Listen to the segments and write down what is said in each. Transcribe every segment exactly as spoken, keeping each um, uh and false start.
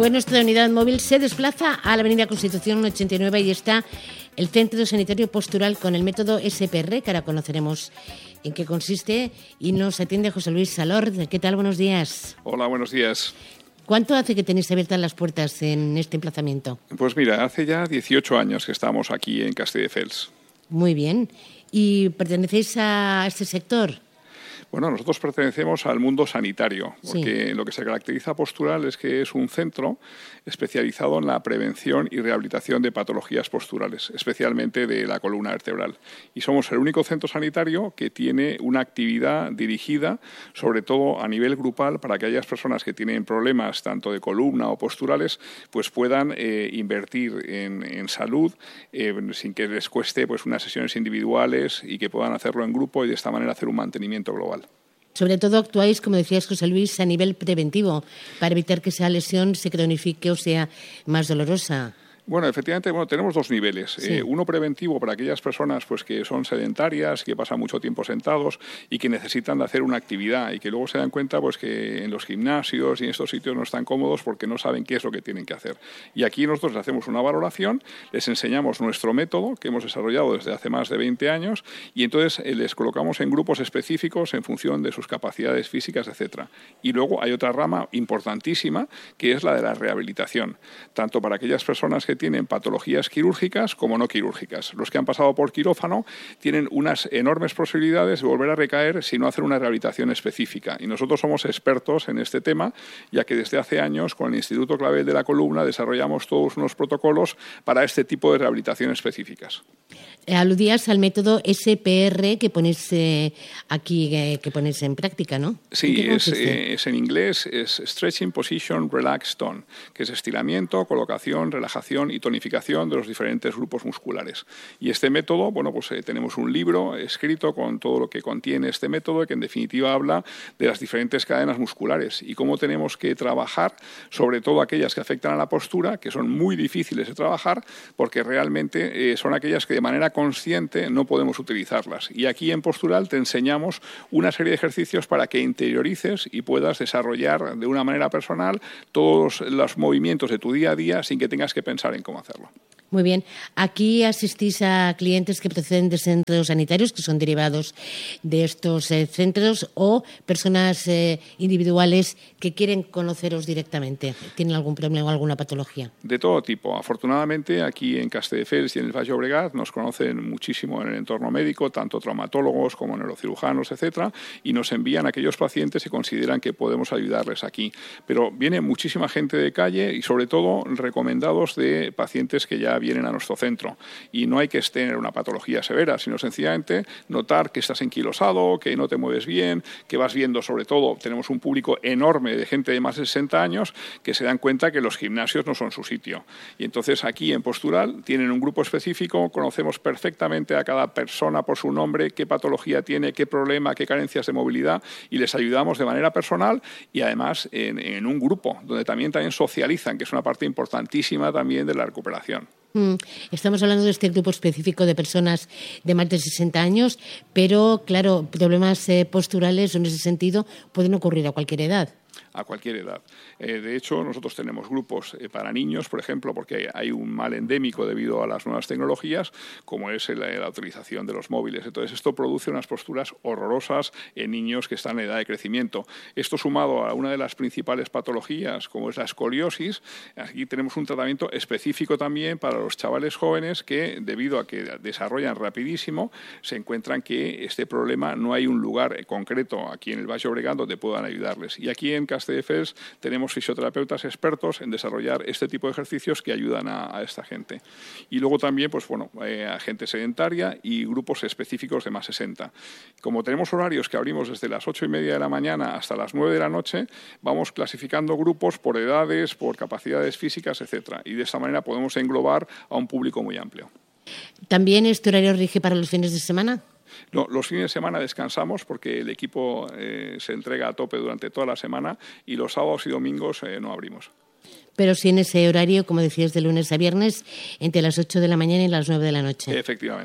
Pues nuestra unidad móvil se desplaza a la avenida Constitución ochenta y nueve y está el Centro Sanitario Postural con el método S P R, que ahora conoceremos en qué consiste, y nos atiende José Luis Salord. ¿Qué tal? Buenos días. Hola, buenos días. ¿Cuánto hace que tenéis abiertas las puertas en este emplazamiento? Pues mira, hace ya dieciocho años que estamos aquí en Castelldefels. Muy bien. ¿Y pertenecéis a este sector? Bueno, nosotros pertenecemos al mundo sanitario, porque Sí. lo que se caracteriza a Postural es que es un centro especializado en la prevención y rehabilitación de patologías posturales, especialmente de la columna vertebral. Y somos el único centro sanitario que tiene una actividad dirigida, sobre todo a nivel grupal, para que aquellas personas que tienen problemas tanto de columna o posturales, pues puedan eh, invertir en, en salud eh, sin que les cueste pues unas sesiones individuales y que puedan hacerlo en grupo y de esta manera hacer un mantenimiento global. Sobre todo actuáis, como decías, José Luis, a nivel preventivo, para evitar que esa lesión se cronifique o sea más dolorosa. Bueno, efectivamente, bueno, tenemos dos niveles. Sí. Eh, uno preventivo para aquellas personas pues, que son sedentarias, que pasan mucho tiempo sentados y que necesitan de hacer una actividad y que luego se dan cuenta pues, que en los gimnasios y en estos sitios no están cómodos porque no saben qué es lo que tienen que hacer. Y aquí nosotros les hacemos una valoración, les enseñamos nuestro método que hemos desarrollado desde hace más de veinte años y entonces eh, les colocamos en grupos específicos en función de sus capacidades físicas, etcétera. Y luego hay otra rama importantísima que es la de la rehabilitación, tanto para aquellas personas que tienen patologías quirúrgicas como no quirúrgicas. Los que han pasado por quirófano tienen unas enormes posibilidades de volver a recaer si no hacen una rehabilitación específica. Y nosotros somos expertos en este tema, ya que desde hace años con el Instituto Clavel de la Columna desarrollamos todos unos protocolos para este tipo de rehabilitación específicas. Aludías al método S P R que ponéis eh, aquí, eh, que ponéis en práctica, ¿no? Sí, es, eh, es en inglés, es Stretching, Position, Relax, Tone, que es estiramiento, colocación, relajación y tonificación de los diferentes grupos musculares. Y este método, bueno, pues eh, tenemos un libro escrito con todo lo que contiene este método, que en definitiva habla de las diferentes cadenas musculares y cómo tenemos que trabajar, sobre todo aquellas que afectan a la postura, que son muy difíciles de trabajar, porque realmente eh, son aquellas que de manera consciente no podemos utilizarlas. Y aquí en Postural te enseñamos una serie de ejercicios para que interiorices y puedas desarrollar de una manera personal todos los movimientos de tu día a día sin que tengas que pensar en cómo hacerlo. Muy bien. Aquí asistís a clientes que proceden de centros sanitarios, que son derivados de estos eh, centros, o personas eh, individuales que quieren conoceros directamente. ¿Tienen algún problema o alguna patología? De todo tipo. Afortunadamente, aquí en Castelldefels y en el Baix Llobregat nos conocen muchísimo en el entorno médico, tanto traumatólogos como neurocirujanos, etcétera, y nos envían a aquellos pacientes que consideran que podemos ayudarles aquí. Pero viene muchísima gente de calle y, sobre todo, recomendados de pacientes que ya vienen a nuestro centro. Y no hay que tener una patología severa, sino sencillamente notar que estás enquilosado, que no te mueves bien, que vas viendo, sobre todo, tenemos un público enorme de gente de más de sesenta años que se dan cuenta que los gimnasios no son su sitio. Y entonces aquí en Postural tienen un grupo específico, conocemos perfectamente a cada persona por su nombre, qué patología tiene, qué problema, qué carencias de movilidad y les ayudamos de manera personal y además en, en un grupo donde también, también socializan, que es una parte importantísima también de la recuperación. Estamos hablando de este grupo específico de personas de más de sesenta años, pero, claro, problemas eh, posturales en ese sentido pueden ocurrir a cualquier edad. A cualquier edad. Eh, de hecho, nosotros tenemos grupos eh, para niños, por ejemplo, porque hay un mal endémico debido a las nuevas tecnologías, como es el, la utilización de los móviles. Entonces, esto produce unas posturas horrorosas en niños que están en edad de crecimiento. Esto sumado a una de las principales patologías, como es la escoliosis, aquí tenemos un tratamiento específico también para los chavales jóvenes que, debido a que desarrollan rapidísimo, se encuentran que este problema no hay un lugar concreto aquí en el Baix Llobregat donde puedan ayudarles. Y aquí en Castelldefels tenemos fisioterapeutas expertos en desarrollar este tipo de ejercicios que ayudan a, a esta gente. Y luego también, pues bueno, eh, a gente sedentaria y grupos específicos de más sesenta. Como tenemos horarios que abrimos desde las ocho y media de la mañana hasta las nueve de la noche, vamos clasificando grupos por edades, por capacidades físicas, etcétera. Y de esta manera podemos englobar a un público muy amplio. ¿También este horario rige para los fines de semana? No, los fines de semana descansamos porque el equipo eh, se entrega a tope durante toda la semana y los sábados y domingos eh, no abrimos. Pero sí en ese horario, como decías, de lunes a viernes, entre las ocho de la mañana y las nueve de la noche. Efectivamente.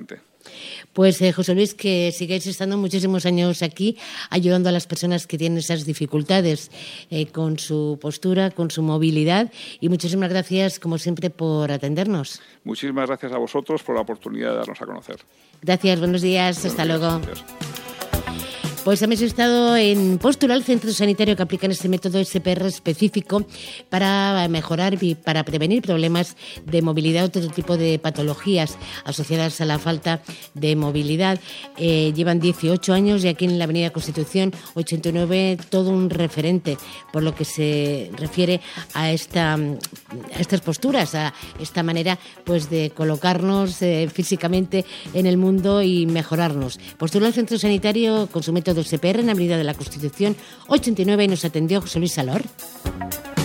Pues eh, José Luis, que sigáis estando muchísimos años aquí ayudando a las personas que tienen esas dificultades eh, con su postura, con su movilidad, y muchísimas gracias, como siempre, por atendernos. Muchísimas gracias a vosotros por la oportunidad de darnos a conocer. Gracias, buenos días, Buenos hasta días, luego. gracias. Pues hemos estado en Postural, centro sanitario que aplican este método S P R específico para mejorar y para prevenir problemas de movilidad o otro tipo de patologías asociadas a la falta de movilidad. Eh, llevan dieciocho años y aquí en la Avenida Constitución ochenta y nueve todo un referente por lo que se refiere a, esta, a estas posturas, a esta manera pues de colocarnos eh, físicamente en el mundo y mejorarnos. Postural, centro sanitario con su método S P R en la Avenida de la Constitución ochenta y nueve, y nos atendió José Luis Salor.